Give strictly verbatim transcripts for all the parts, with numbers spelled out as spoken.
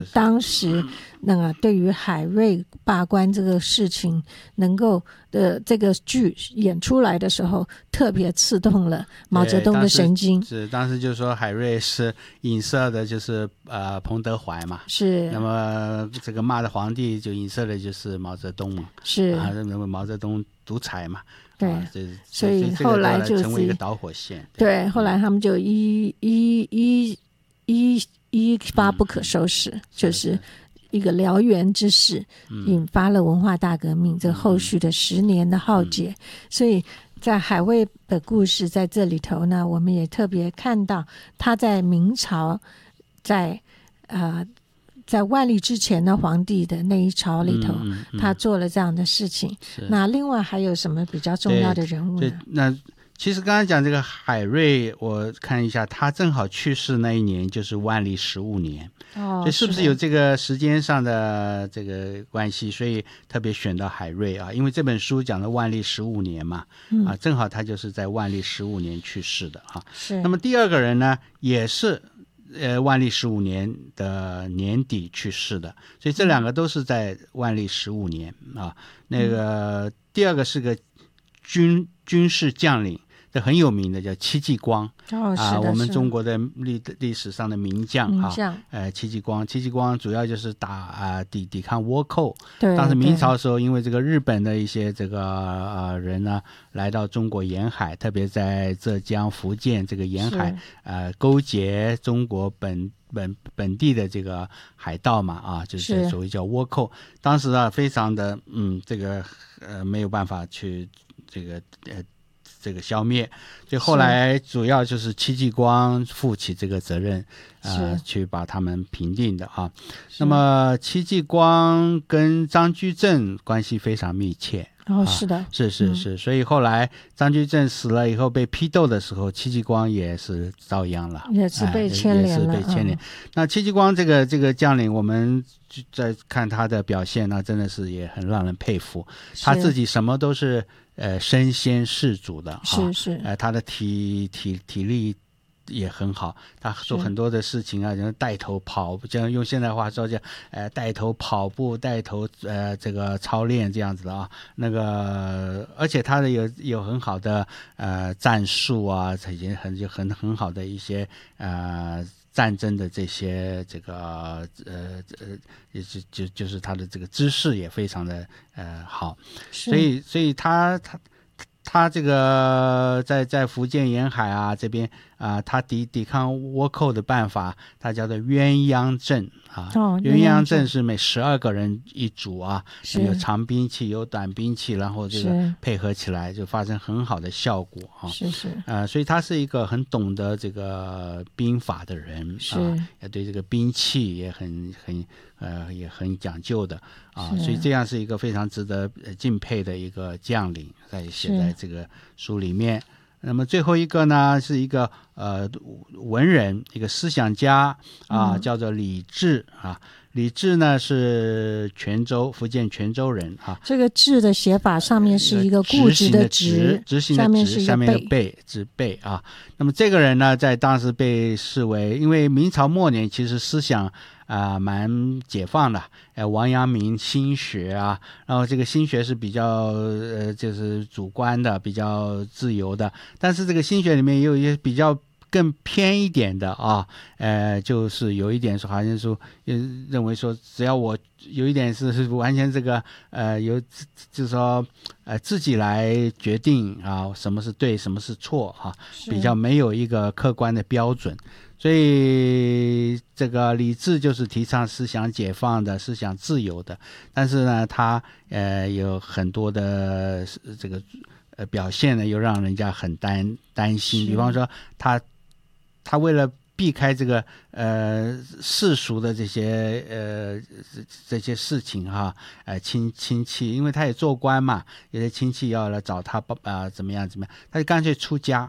当时那个对于海瑞罢官这个事情能够的这个剧演出来的时候，特别刺痛了毛泽东的神经。 是当时就说海瑞是影射的就是呃彭德怀嘛， 是， 那么这个骂的皇帝就影射的就是毛泽东嘛， 是啊，认为毛泽东独裁嘛， 对， 啊、 所以后来就是成为一个导火线。 对，对后来他们就一一一一一发不可收拾，嗯、就是一个燎原之势，嗯、引发了文化大革命，这后续的十年的浩劫。嗯、所以在海瑞的故事在这里头呢，我们也特别看到他在明朝，在呃。在万历之前的皇帝的那一朝里头，嗯嗯嗯、他做了这样的事情。那另外还有什么比较重要的人物呢？ 那其实刚才讲这个海瑞，我看一下，他正好去世那一年就是万历十五年，哦，所以是不是有这个时间上的这个关系？所以特别选到海瑞啊，因为这本书讲的万历十五年嘛，嗯、啊，正好他就是在万历十五年去世的啊。 是。 那么第二个人呢，也是。呃，万历十五年的年底去世的，所以这两个都是在万历十五年啊。那个、嗯、第二个是个军军事将领，这很有名的叫戚继光， 哦， 啊，我们中国的历历史上的名将啊，呃，戚继光，戚继光主要就是打啊抵抵抗倭寇。 对， 当时明朝的时候，因为这个日本的一些这个呃人呢，来到中国沿海，特别在浙江、福建这个沿海，呃，勾结中国本本本地的这个海盗嘛，啊，就是所谓叫倭寇。当时啊，非常的嗯，这个呃没有办法去这个呃。这个消灭，所以后来主要就是戚继光负起这个责任，呃，去把他们平定的啊。那么戚继光跟张居正关系非常密切。 哦，是的， 啊、是是是、嗯，所以后来张居正死了以后被批斗的时候，戚继光也是遭殃了， 也是被牵连了， 哎、也是被牵连。 嗯、 那戚继光这个这个将领，我们在看他的表现，那真的是也很让人佩服。他自己什么都是呃身先士卒的， 是是， 呃，他的体体体力也很好，他做很多的事情啊，像带头跑步，像用现代话说叫呃带头跑步，带头呃这个操练这样子的啊。那个而且他的有有很好的呃战术啊，已经很就很很好的一些呃战争的这些这个呃呃也是就就是他的这个知识也非常的呃好，所以所以他他。他这个在在福建沿海啊这边啊、呃，他抵抵抗倭寇的办法，他叫做鸳鸯阵啊。 哦， 鸳鸯阵是每十二个人一组啊，有长兵器，有短兵器，然后这个配合起来就发生很好的效果啊。 是是。 呃，所以他是一个很懂得这个兵法的人， 是啊，也对这个兵器也很很呃也很讲究的啊，所以这样是一个非常值得敬佩的一个将领，在写在这个书里面。那么最后一个呢，是一个呃文人，一个思想家啊，叫做李治啊。李治呢是泉州福建泉州人啊。 这个治的写法上面是一个固执的执， 执行的执，下面一个备，执备啊。那么这个人呢，在当时被视为，因为明朝末年其实思想啊、呃、蛮解放的，呃王阳明心学啊，然后这个心学是比较呃就是主观的，比较自由的，但是这个心学里面也有一些比较更偏一点的啊，呃，就是有一点说，好像说，认为说，只要我有一点是是完全这个，呃，有就是说，呃，自己来决定啊，什么是对，什么是错哈、啊，比较没有一个客观的标准。所以这个李治就是提倡思想解放的，思想自由的，但是呢，他呃有很多的这个呃表现呢，又让人家很担担心。比方说他。他为了避开这个呃世俗的这些呃这些事情哈，呃亲亲戚，因为他也做官嘛，有些亲戚要来找他啊、呃、怎么样怎么样，他就干脆出家。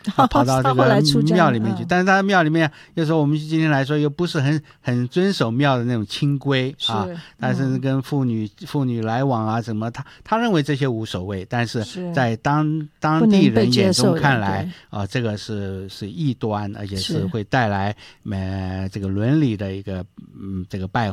啊、跑到这个庙里面去， 嗯、 但是他庙里面有时候我们今天来说又不是很很遵守庙的那种清规啊，但是跟妇女、嗯、妇女来往啊什么，他他认为这些无所谓，但是在当当地人眼中看来啊、呃，这个是是异端，而且是会带来呃这个伦理的一个嗯这个败